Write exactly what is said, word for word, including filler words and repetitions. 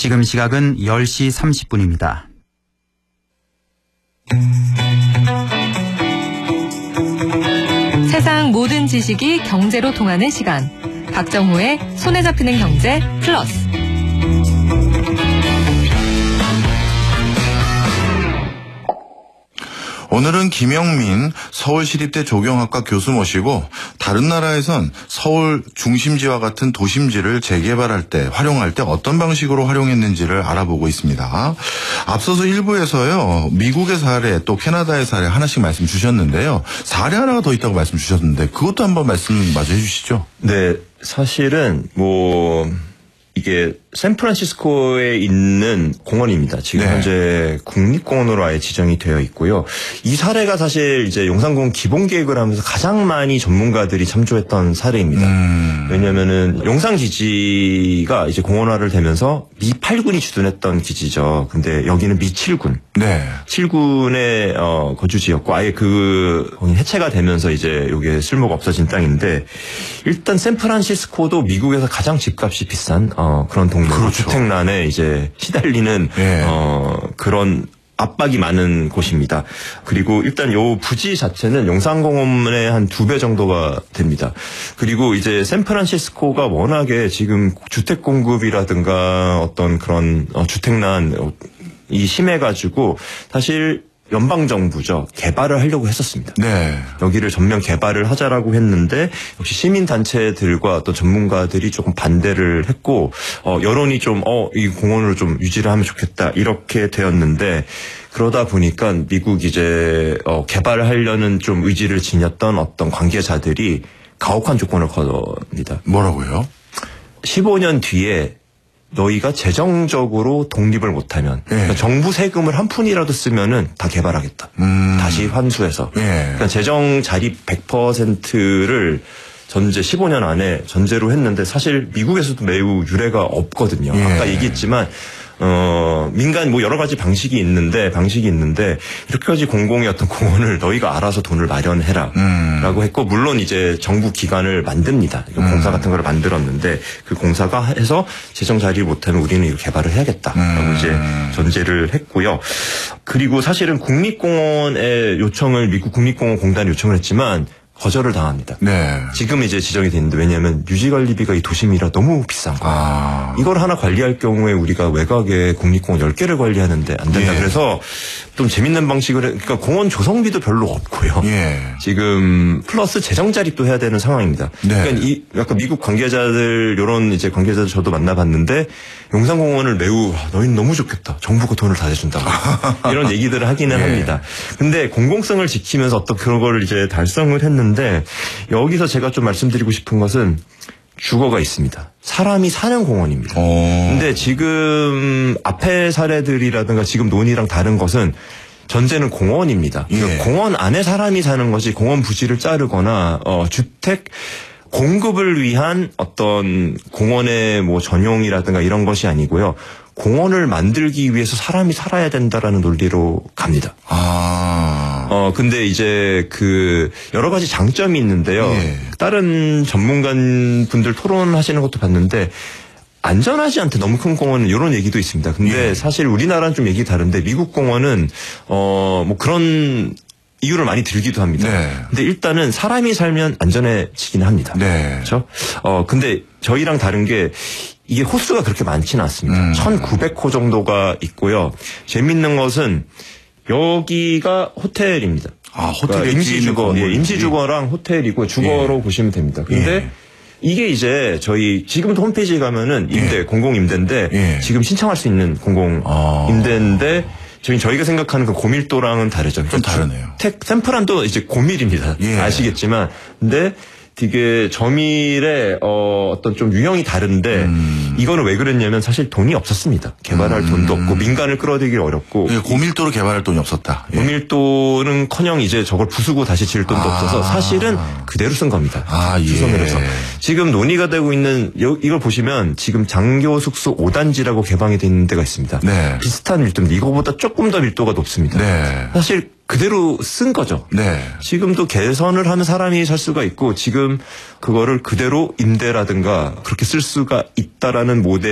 지금 시각은 열 시 삼십 분입니다. 세상 모든 지식이 경제로 통하는 시간. 박정호의 손에 잡히는 경제 플러스. 오늘은 김영민 서울시립대 조경학과 교수 모시고 다른 나라에선 서울 중심지와 같은 도심지를 재개발할 때 활용할 때 어떤 방식으로 활용했는지를 알아보고 있습니다. 앞서서 일부에서요 미국의 사례 또 캐나다의 사례 하나씩 말씀 주셨는데요. 사례 하나가 더 있다고 말씀 주셨는데 그것도 한번 말씀 마저 해주시죠. 네, 사실은 뭐 이게 샌프란시스코에 있는 공원입니다. 지금 네. 현재 국립공원으로 아예 지정이 되어 있고요. 이 사례가 사실 이제 용산공원 기본 계획을 하면서 가장 많이 전문가들이 참조했던 사례입니다. 음. 왜냐면은 용산 기지가 이제 공원화를 되면서 미 팔 군이 주둔했던 기지죠. 근데 여기는 미 칠 군. 네. 칠 군의 어, 거주지였고 아예 그 해체가 되면서 이제 여기에 쓸모가 없어진 땅인데 일단 샌프란시스코도 미국에서 가장 집값이 비싼 어, 그런 동네. 그렇죠. 주택난에 이제 시달리는 예. 어, 그런 압박이 많은 곳입니다. 그리고 일단 요 부지 자체는 용산공원의 한 두 배 정도가 됩니다. 그리고 이제 샌프란시스코가 워낙에 지금 주택 공급이라든가 어떤 그런 어, 주택난이 심해가지고 사실 연방정부죠. 개발을 하려고 했었습니다. 네. 여기를 전면 개발을 하자라고 했는데 역시 시민단체들과 어떤 전문가들이 조금 반대를 했고 어, 여론이 좀 어, 이 공원을 좀 유지를 하면 좋겠다 이렇게 되었는데 그러다 보니까 미국 이제 어, 개발을 하려는 좀 의지를 지녔던 어떤 관계자들이 가혹한 조건을 거듭니다. 뭐라고요? 십오 년 뒤에 너희가 재정적으로 독립을 못하면 예. 그러니까 정부 세금을 한 푼이라도 쓰면은 다 개발하겠다. 음. 다시 환수해서. 예. 그러니까 재정 자립 백 퍼센트를 전제 십오 년 안에 전제로 했는데 사실 미국에서도 매우 유례가 없거든요. 예. 아까 얘기했지만 어, 민간 뭐 여러 가지 방식이 있는데, 방식이 있는데, 이렇게까지 공공의 어떤 공원을 너희가 알아서 돈을 마련해라. 음. 라고 했고, 물론 이제 정부 기관을 만듭니다. 음. 공사 같은 걸 만들었는데, 그 공사가 해서 재정 자립 못하면 우리는 이거 개발을 해야겠다. 라고 음. 이제 전제를 했고요. 그리고 사실은 국립공원의 요청을, 미국 국립공원 공단이 요청을 했지만, 거절을 당합니다. 네. 지금 이제 지정이 됐는데 왜냐하면 유지관리비가 이 도심이라 너무 비싼 거예요. 아. 이걸 하나 관리할 경우에 우리가 외곽에 국립공원 열 개를 관리하는데 안 된다. 예. 그래서 좀 재밌는 방식을 해. 그러니까 공원 조성비도 별로 없고요. 예. 지금 플러스 재정 자립도 해야 되는 상황입니다. 네. 그러니까 이 약간 미국 관계자들 이런 이제 관계자들 저도 만나봤는데 용산공원을 매우 너희는 너무 좋겠다. 정부가 돈을 다 해준다고 이런 얘기들을 하기는 예. 합니다. 근데 공공성을 지키면서 어떤 그런 거를 이제 달성을 했는데. 근데 여기서 제가 좀 말씀드리고 싶은 것은 주거가 있습니다. 사람이 사는 공원입니다. 오. 근데 지금 앞에 사례들이라든가 지금 논의랑 다른 것은 전제는 공원입니다. 그러니까 예. 공원 안에 사람이 사는 것이 공원 부지를 자르거나 어, 주택 공급을 위한 어떤 공원의 뭐 전용이라든가 이런 것이 아니고요. 공원을 만들기 위해서 사람이 살아야 된다라는 논리로 갑니다. 아. 어, 근데 이제 그 여러 가지 장점이 있는데요. 예. 다른 전문가 분들 토론하시는 것도 봤는데 안전하지 않대 너무 큰 공원은 이런 얘기도 있습니다. 근데 예. 사실 우리나라는 좀 얘기 다른데 미국 공원은 어, 뭐 그런 이유를 많이 들기도 합니다. 네. 근데 일단은 사람이 살면 안전해지긴 합니다. 네. 그렇죠? 어, 근데 저희랑 다른 게 이게 호수가 그렇게 많지는 않습니다. 음. 천구백 호 정도가 있고요. 재밌는 것은 여기가 호텔입니다. 아, 호텔 그러니까 임시주거, 예, 임시주거랑 호텔이고 주거로 예. 보시면 됩니다. 근데 예. 이게 이제 저희 지금도 홈페이지에 가면은 임대, 예. 공공임대인데 예. 지금 신청할 수 있는 공공임대인데 아. 저희 저희가 생각하는 그 고밀도랑은 다르죠. 좀 다르네요. 택 샌프란도 이제 고밀입니다. 예. 아시겠지만, 근데 되게 저밀의 어, 어떤 좀 유형이 다른데 음. 이거는 왜 그랬냐면 사실 돈이 없었습니다. 개발할 음. 돈도 없고 민간을 끌어들이기 어렵고 예, 고밀도로 개발할 돈이 없었다. 예. 고밀도는커녕 이제 저걸 부수고 다시 지을 돈도 아. 없어서 사실은 그대로 쓴 겁니다. 아, 주소를 해서 예. 지금 논의가 되고 있는 이걸 보시면 지금 장교숙소 오 단지라고 개방이 돼 있는 데가 있습니다. 네. 비슷한 밀도입니다. 이거보다 조금 더 밀도가 높습니다. 네. 사실 그대로 쓴 거죠. 네. 지금도 개선을 하면 사람이 살 수가 있고 지금 그거를 그대로 임대라든가 그렇게 쓸 수가 있다라는 모델